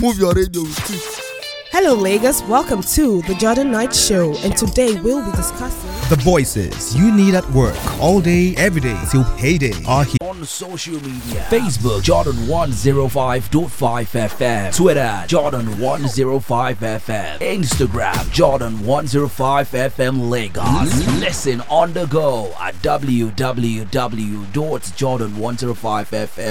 Move your radio with it. Hello Lagos, welcome to the Jordan Knight Show, and today we'll be discussing the voices you need at work all day, every day till payday are here. On social media, Facebook Jordan 105.5 FM, Twitter Jordan 105 FM, Instagram Jordan 105 FM Lagos. Listen on the go at www.jordan105fm